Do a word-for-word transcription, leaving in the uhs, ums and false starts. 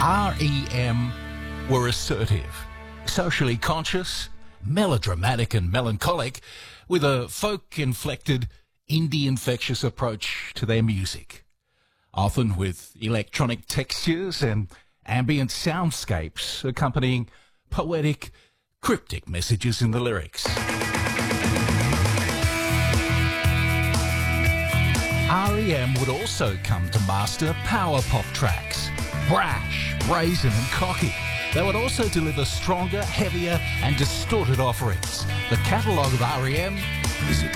R E M were assertive, socially conscious, melodramatic and melancholic, with a folk-inflected, indie-infectious approach to their music, often with electronic textures and ambient soundscapes accompanying poetic, cryptic messages in the lyrics. R E M would also come to master power pop tracks, brash, brazen and cocky. They would also deliver stronger, heavier and distorted offerings. The catalogue of R E M is